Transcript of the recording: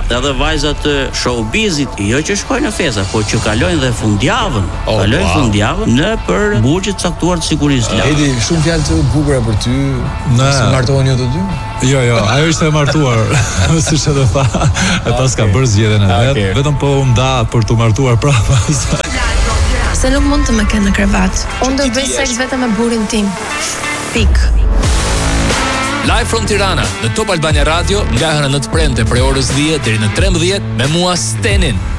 edhe vajzat të showbizit, jo që shkojnë në festa, po që kalojnë dhe fundjavën. Kalojnë fundjavën në për burgje të caktuar të sigurisë. Edi, shumë fjalë të bukura për ty. Si martoheni ju të dy? Jo, ajo ishte e martuar, siç edhe tha, e pas ka bërë zgjedhjen e vet, vetëm po u nda për të martuar prapa. Se nuk mund të më kenë në krevat. Unë do bëj seks vetëm me burrin tim. Pik. Live from Tirana në Top Albania Radio nga hëna 9 premte prej orës 10 deri në 13 me mua Stenin.